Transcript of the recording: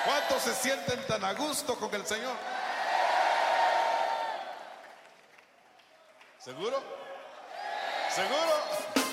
¿Cuántos se sienten tan a gusto con el Señor? ¿Seguro? ¿Seguro?